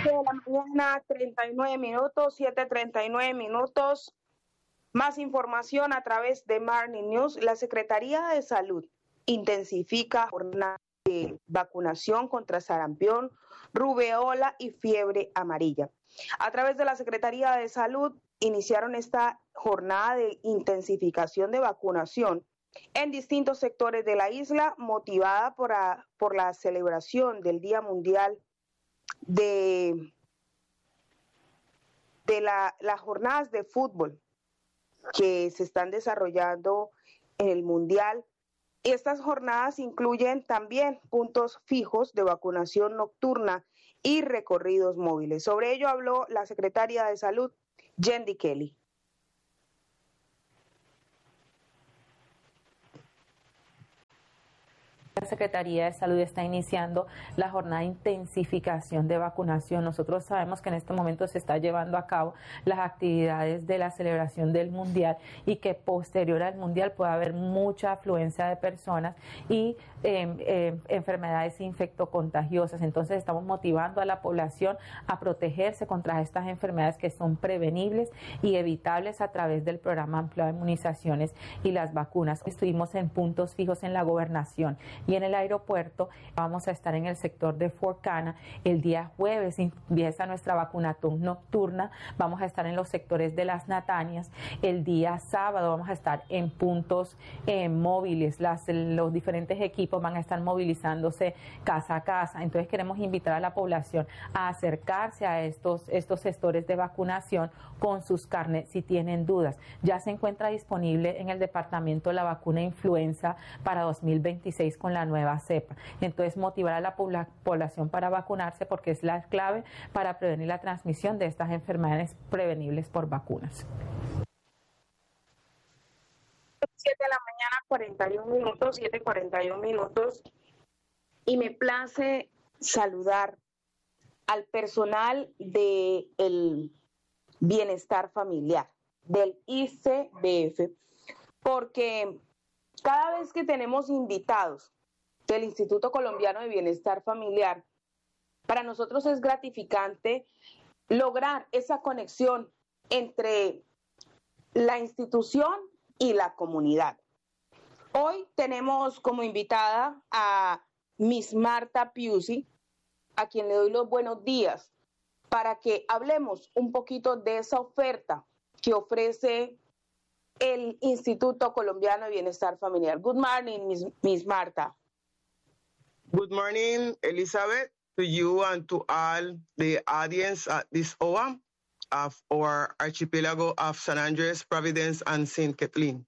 De la mañana, 39 minutos, 7:39 minutos. Más información a través de Morning News. La Secretaría de Salud intensifica jornada de vacunación contra sarampión, rubeola y fiebre amarilla. A través de la Secretaría de Salud iniciaron esta jornada de intensificación de vacunación en distintos sectores de la isla, motivada por la celebración del Día Mundial de las jornadas de fútbol que se están desarrollando en el Mundial. Estas jornadas incluyen también puntos fijos de vacunación nocturna y recorridos móviles. Sobre ello habló la secretaria de Salud, Yendi Kelly. La Secretaría de Salud está iniciando la jornada de intensificación de vacunación. Nosotros sabemos que en este momento se está llevando a cabo las actividades de la celebración del Mundial y que posterior al Mundial puede haber mucha afluencia de personas y enfermedades infectocontagiosas. Entonces estamos motivando a la población a protegerse contra estas enfermedades que son prevenibles y evitables a través del programa ampliado de inmunizaciones y las vacunas. Estuvimos en puntos fijos en la gobernación y en el aeropuerto. Vamos a estar en el sector de Fort Cana. El día jueves empieza nuestra vacunatón nocturna. Vamos a estar en los sectores de las Natanias. El día sábado vamos a estar en puntos móviles. Los diferentes equipos van a estar movilizándose casa a casa. Entonces queremos invitar a la población a acercarse a estos sectores de vacunación con sus carnets si tienen dudas. Ya se encuentra disponible en el departamento la vacuna influenza para 2026 con la nueva cepa. Entonces motivar a la población para vacunarse porque es la clave para prevenir la transmisión de estas enfermedades prevenibles por vacunas. 7 de la mañana, 41 minutos, 7:41 minutos. Y me place saludar al personal del bienestar familiar, del ICBF, porque cada vez que tenemos invitados del Instituto Colombiano de Bienestar Familiar, para nosotros es gratificante lograr esa conexión entre la institución y la comunidad. Hoy tenemos como invitada a Miss Marta Piusi, a quien le doy los buenos días, para que hablemos un poquito de esa oferta que ofrece el Instituto Colombiano de Bienestar Familiar. Good morning, Miss Marta. Good morning, Elizabeth, to you and to all the audience at this hour of our archipelago of San Andres, Providence, and St. Kathleen.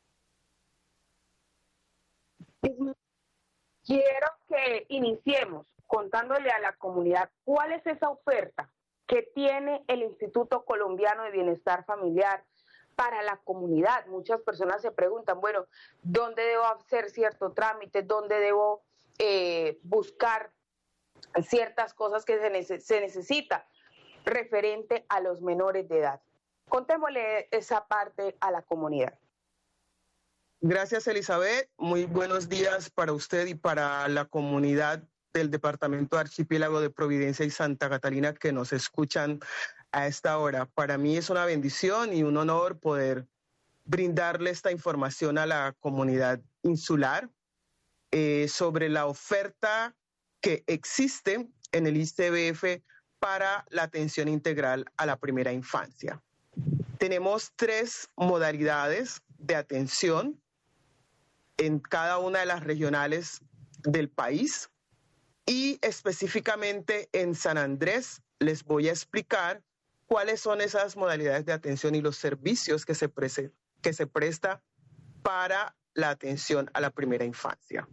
Quiero que iniciemos contándole a la comunidad cuál es esa oferta que tiene el Instituto Colombiano de Bienestar Familiar para la comunidad. Muchas personas se preguntan, bueno, ¿dónde debo hacer cierto trámite? ¿Dónde debo buscar ciertas cosas que se necesita referente a los menores de edad? Contémosle esa parte a la comunidad. Gracias, Elizabeth. Muy buenos días para usted y para la comunidad del Departamento de Archipiélago de Providencia y Santa Catalina que nos escuchan a esta hora. Para mí es una bendición y un honor poder brindarle esta información a la comunidad insular sobre la oferta que existe en el ICBF para la atención integral a la primera infancia. Tenemos 3 modalidades de atención en cada una de las regionales del país y específicamente en San Andrés les voy a explicar cuáles son esas modalidades de atención y los servicios que se presta para la atención a la primera infancia.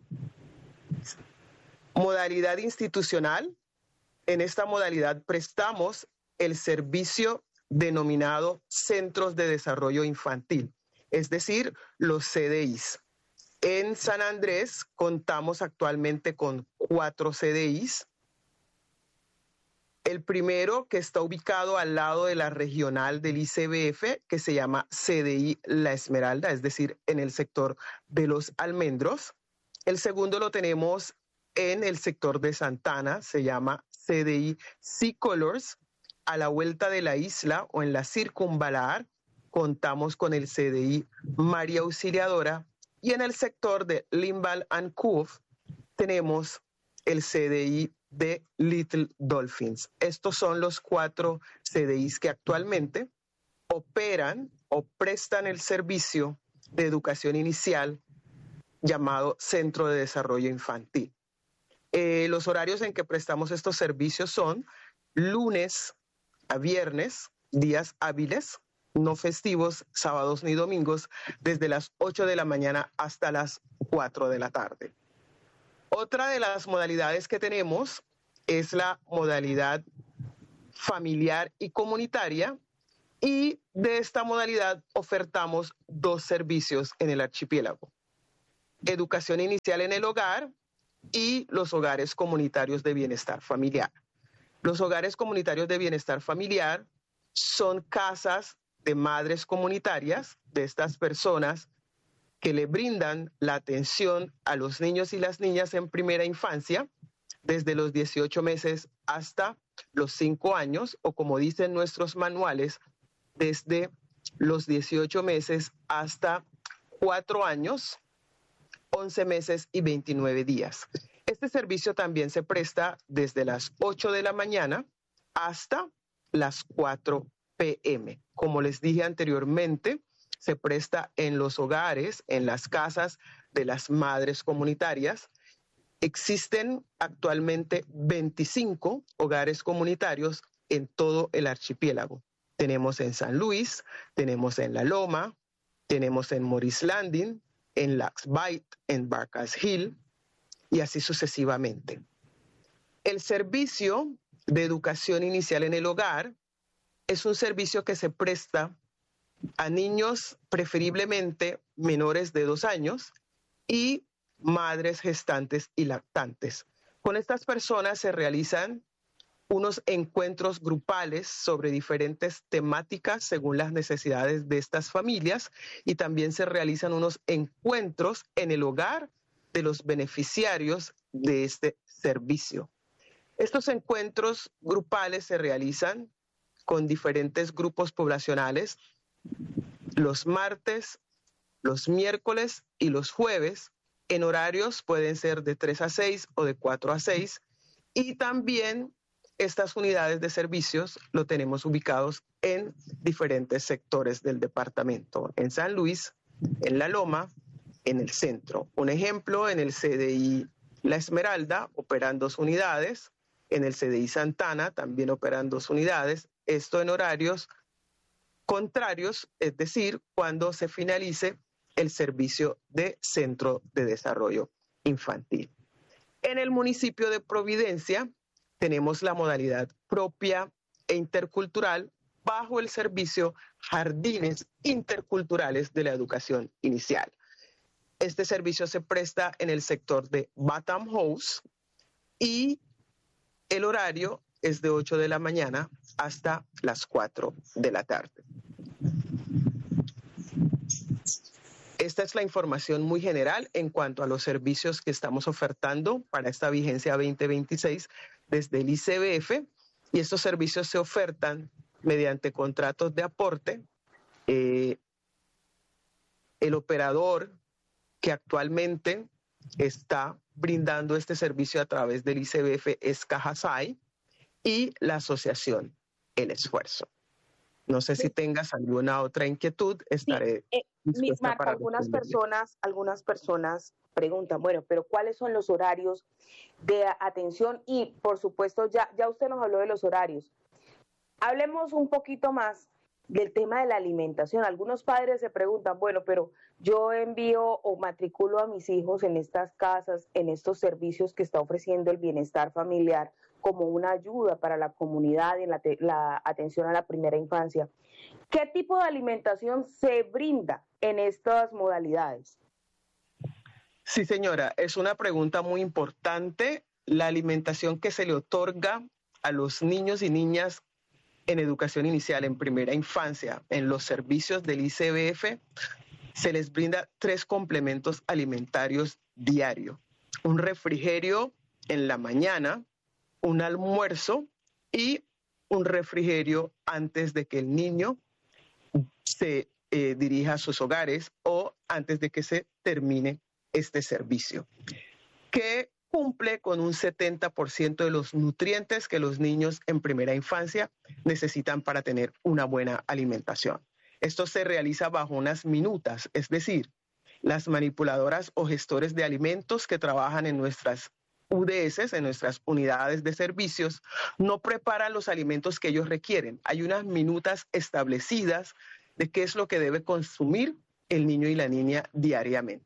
Modalidad institucional. En esta modalidad prestamos el servicio denominado Centros de Desarrollo Infantil, es decir, los CDIs. En San Andrés contamos actualmente con 4 CDIs. El primero, que está ubicado al lado de la regional del ICBF, que se llama CDI La Esmeralda, es decir, en el sector de Los Almendros. El segundo lo tenemos en el sector de Santana, se llama CDI Sea Colors. A la vuelta de la isla o en la circunvalar, contamos con el CDI María Auxiliadora, y en el sector de Limbal and Cove tenemos el CDI de Little Dolphins. Estos son los 4 CDIs que actualmente operan o prestan el servicio de educación inicial llamado Centro de Desarrollo Infantil. Los horarios en que prestamos estos servicios son lunes a viernes, días hábiles, no festivos, sábados ni domingos, desde las 8 de la mañana hasta las 4 de la tarde. Otra de las modalidades que tenemos es la modalidad familiar y comunitaria, y de esta modalidad ofertamos 2 servicios en el archipiélago: educación inicial en el hogar y los hogares comunitarios de bienestar familiar. Los hogares comunitarios de bienestar familiar son casas de madres comunitarias, de estas personas que le brindan la atención a los niños y las niñas en primera infancia, desde los 18 meses hasta los 5 años, o como dicen nuestros manuales, desde los 18 meses hasta 4 años, 11 meses y 29 días. Este servicio también se presta desde las 8 de la mañana hasta las 4 p.m. Como les dije anteriormente, se presta en los hogares, en las casas de las madres comunitarias. Existen actualmente 25 hogares comunitarios en todo el archipiélago. Tenemos en San Luis, tenemos en La Loma, tenemos en Morris Landing, en Lax Bight, en Barkas Hill, y así sucesivamente. El servicio de educación inicial en el hogar es un servicio que se presta a niños preferiblemente menores de 2 años y madres gestantes y lactantes. Con estas personas se realizan unos encuentros grupales sobre diferentes temáticas según las necesidades de estas familias, y también se realizan unos encuentros en el hogar de los beneficiarios de este servicio. Estos encuentros grupales se realizan con diferentes grupos poblacionales los martes, los miércoles y los jueves. En horarios pueden ser de 3 a 6 o de 4 a 6, y también estas unidades de servicios lo tenemos ubicados en diferentes sectores del departamento: en San Luis, en La Loma, en el centro. Un ejemplo, en el CDI La Esmeralda operan 2 unidades, en el CDI Santana también operan 2 unidades, esto en horarios contrarios, es decir, cuando se finalice el servicio de Centro de Desarrollo Infantil. En el municipio de Providencia tenemos la modalidad propia e intercultural bajo el servicio Jardines Interculturales de la Educación Inicial. Este servicio se presta en el sector de Batham House y el horario es de 8 de la mañana hasta las 4 de la tarde. Esta es la información muy general en cuanto a los servicios que estamos ofertando para esta vigencia 2026 desde el ICBF, y estos servicios se ofertan mediante contratos de aporte. El operador que actualmente está brindando este servicio a través del ICBF es Cajasay y la asociación El Esfuerzo. No sé si tengas alguna otra inquietud, estaré dispuesta Marta, para algunas personas preguntan, bueno, pero ¿cuáles son los horarios de atención? Y por supuesto, ya usted nos habló de los horarios. Hablemos un poquito más del tema de la alimentación. Algunos padres se preguntan, bueno, pero yo envío o matriculo a mis hijos en estas casas, en estos servicios que está ofreciendo el bienestar familiar como una ayuda para la comunidad y la atención a la primera infancia. ¿Qué tipo de alimentación se brinda en estas modalidades? Sí, señora, es una pregunta muy importante. La alimentación que se le otorga a los niños y niñas en educación inicial, en primera infancia, en los servicios del ICBF, se les brinda 3 complementos alimentarios diarios: un refrigerio en la mañana, un almuerzo y un refrigerio antes de que el niño se dirija a sus hogares o antes de que se termine este servicio, que cumple con un 70% de los nutrientes que los niños en primera infancia necesitan para tener una buena alimentación. Esto se realiza bajo unas minutas, es decir, las manipuladoras o gestores de alimentos que trabajan en nuestras UDS, en nuestras unidades de servicios, no preparan los alimentos que ellos requieren. Hay unas minutas establecidas de qué es lo que debe consumir el niño y la niña diariamente.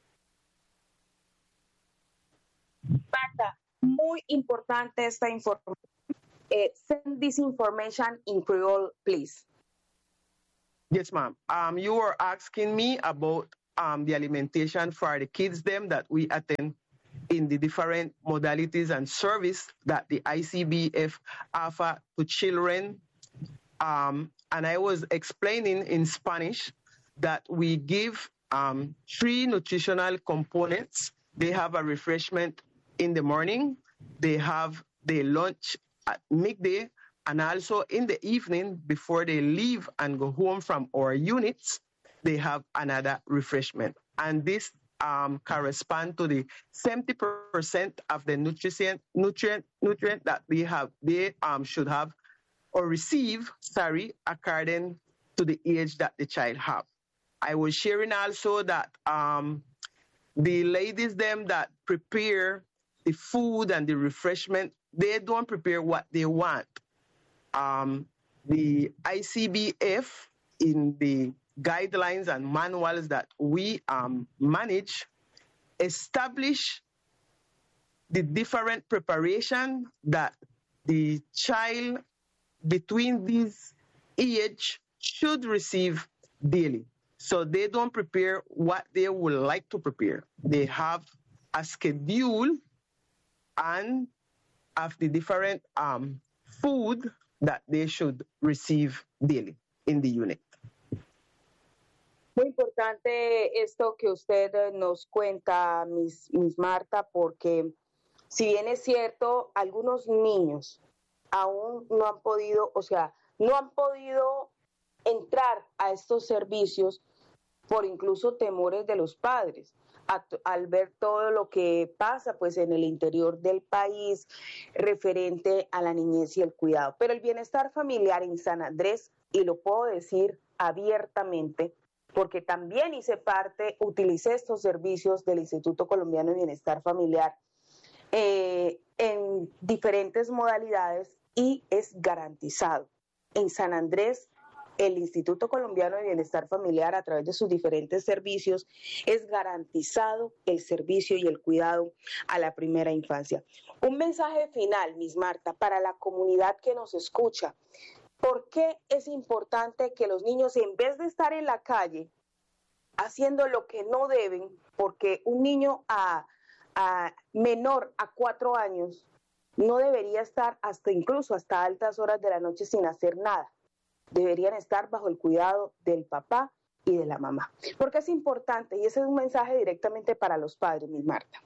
Marta, muy importante esta información. Send this information in Creole, please. Yes, ma'am. You were asking me about the alimentation for the kids them that we attend in the different modalities and service that the ICBF offer to children. And I was explaining in Spanish that we give 3 nutritional components. They have a refreshment in the morning, they have the lunch at midday, and also in the evening before they leave and go home from our units, they have another refreshment. And this correspond to the 70% of the nutrient that they should have or receive, according to the age that the child have. I was sharing also that the ladies them that prepare the food and the refreshment, they don't prepare what they want. The ICBF, in the guidelines and manuals that we manage, establish the different preparation that the child between these age should receive daily. So they don't prepare what they would like to prepare. They have a schedule and of the different food that they should receive daily in the unit. Muy importante esto que usted nos cuenta, Miss Marta, porque si bien es cierto, algunos niños aún no han podido, no han podido entrar a estos servicios por incluso temores de los padres, al ver todo lo que pasa pues en el interior del país referente a la niñez y el cuidado. Pero el bienestar familiar en San Andrés, y lo puedo decir abiertamente, porque también utilicé estos servicios del Instituto Colombiano de Bienestar Familiar en diferentes modalidades, y es garantizado. En San Andrés, el Instituto Colombiano de Bienestar Familiar, a través de sus diferentes servicios, es garantizado el servicio y el cuidado a la primera infancia. Un mensaje final, Miss Marta, para la comunidad que nos escucha. ¿Por qué es importante que los niños, en vez de estar en la calle haciendo lo que no deben, porque un niño menor a 4 años no debería estar incluso hasta altas horas de la noche sin hacer nada? Deberían estar bajo el cuidado del papá y de la mamá. Porque es importante, y ese es un mensaje directamente para los padres, Miss Marta.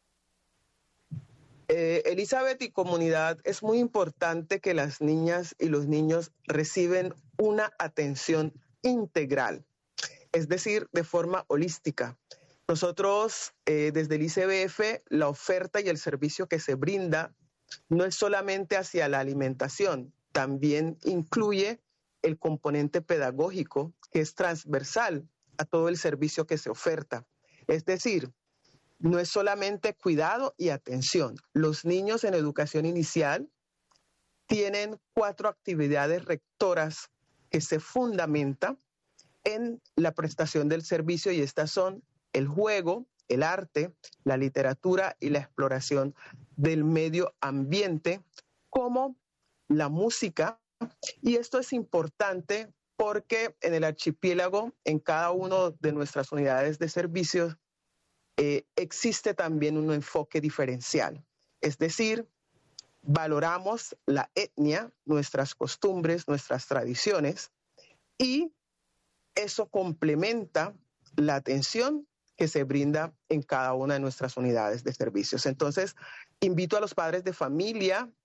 Elizabeth y comunidad, es muy importante que las niñas y los niños reciben una atención integral, es decir, de forma holística. Nosotros, desde el ICBF, la oferta y el servicio que se brinda no es solamente hacia la alimentación, también incluye el componente pedagógico, que es transversal a todo el servicio que se oferta. Es decir, no es solamente cuidado y atención. Los niños en educación inicial tienen 4 actividades rectoras que se fundamentan en la prestación del servicio, y estas son el juego, el arte, la literatura y la exploración del medio ambiente, como la música. Y esto es importante porque en el archipiélago, en cada una de nuestras unidades de servicios, existe también un enfoque diferencial. Es decir, valoramos la etnia, nuestras costumbres, nuestras tradiciones, y eso complementa la atención que se brinda en cada una de nuestras unidades de servicios. Entonces, invito a los padres de familia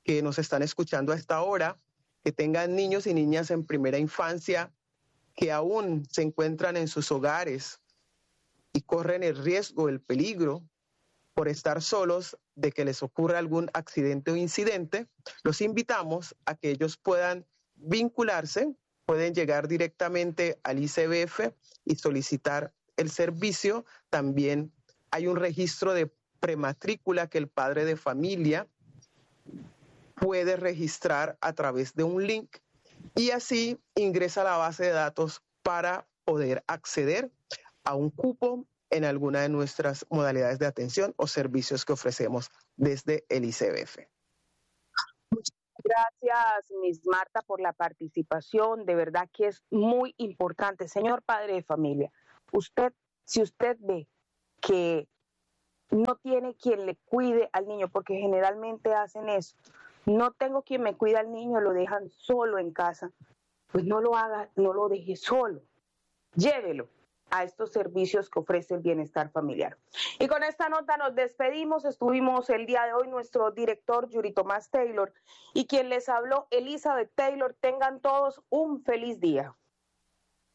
que nos están escuchando a esta hora, que tengan niños y niñas en primera infancia que aún se encuentran en sus hogares y corren el riesgo, el peligro por estar solos de que les ocurra algún accidente o incidente, los invitamos a que ellos puedan vincularse, pueden llegar directamente al ICBF y solicitar el servicio. También hay un registro de prematrícula que el padre de familia puede registrar a través de un link y así ingresa a la base de datos para poder acceder a un cupo en alguna de nuestras modalidades de atención o servicios que ofrecemos desde el ICBF. Muchas gracias, Miss Marta, por la participación. De verdad que es muy importante. Señor padre de familia, si usted ve que no tiene quien le cuide al niño, porque generalmente hacen eso, no tengo quien me cuide al niño, lo dejan solo en casa, pues no lo haga, no lo deje solo, llévelo a estos servicios que ofrece el bienestar familiar. Y con esta nota nos despedimos. Estuvimos el día de hoy nuestro director Yuri Tomás Taylor y quien les habló, Elizabeth Taylor. Tengan todos un feliz día.